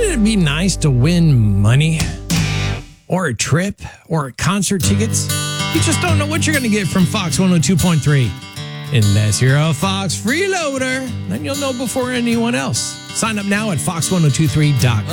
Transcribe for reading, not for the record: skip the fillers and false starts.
Wouldn't it be nice to win money or a trip or concert tickets? You just don't know what you're going to get from Fox 102.3. Unless you're a Fox freeloader, then you'll know before anyone else. Sign up now at fox1023.com.